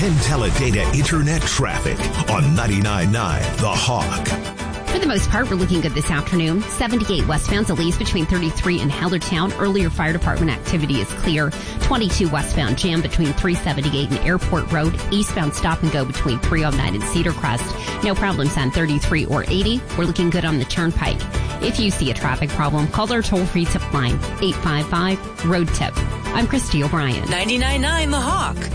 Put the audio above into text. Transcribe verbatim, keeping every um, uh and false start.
Penn Teledata Internet traffic on ninety-nine point nine The Hawk. For the most part, we're looking good this afternoon. seventy-eight westbound delays between thirty-three and Hellertown. Earlier fire department activity is clear. twenty-two westbound jam between three seventy-eight and Airport Road. Eastbound stop and go between three oh nine and Cedar Crest. No problems on thirty-three or eighty. We're looking good on the Turnpike. If you see a traffic problem, call our toll-free tip line, eight five five, ROAD TIP. I'm Christy O'Brien. ninety-nine point nine The Hawk.